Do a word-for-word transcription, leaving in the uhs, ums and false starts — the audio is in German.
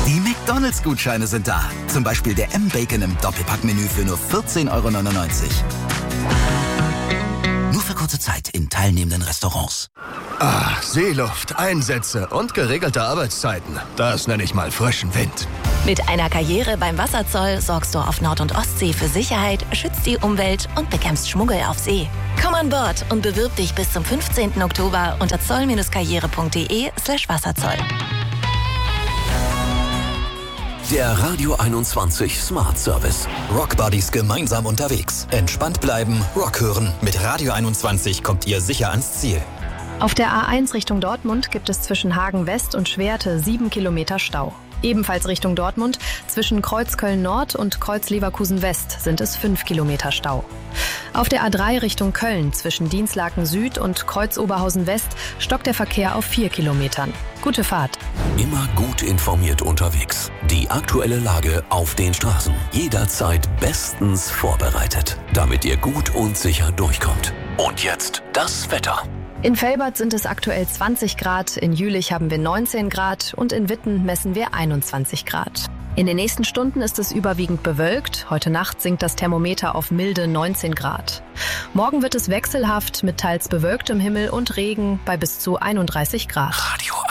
Die McDonalds-Gutscheine sind da. Zum Beispiel der M-Bacon im Doppelpackmenü für nur vierzehn Euro neunundneunzig. Nur für kurze Zeit in teilnehmenden Restaurants. Ah, Seeluft, Einsätze und geregelte Arbeitszeiten. Das nenne ich mal frischen Wind. Mit einer Karriere beim Wasserzoll sorgst du auf Nord- und Ostsee für Sicherheit, schützt die Umwelt und bekämpfst Schmuggel auf See. Komm an Bord und bewirb dich bis zum fünfzehnten Oktober unter zoll-karriere.de slash Wasserzoll. Der Radio einundzwanzig Smart Service. Rock Buddies gemeinsam unterwegs. Entspannt bleiben, Rock hören. Mit Radio einundzwanzig kommt ihr sicher ans Ziel. Auf der A eins Richtung Dortmund gibt es zwischen Hagen West und Schwerte sieben Kilometer Stau. Ebenfalls Richtung Dortmund, zwischen Kreuzköln Nord und Kreuz Leverkusen West sind es fünf Kilometer Stau. Auf der A drei Richtung Köln, zwischen Dienstlaken Süd und Kreuz Oberhausen West, stockt der Verkehr auf vier Kilometern. Gute Fahrt. Immer gut informiert unterwegs. Die aktuelle Lage auf den Straßen. Jederzeit bestens vorbereitet, damit ihr gut und sicher durchkommt. Und jetzt das Wetter. In Velbert sind es aktuell zwanzig Grad, in Jülich haben wir neunzehn Grad und in Witten messen wir einundzwanzig Grad. In den nächsten Stunden ist es überwiegend bewölkt. Heute Nacht sinkt das Thermometer auf milde neunzehn Grad. Morgen wird es wechselhaft mit teils bewölktem Himmel und Regen bei bis zu einunddreißig Grad. Radio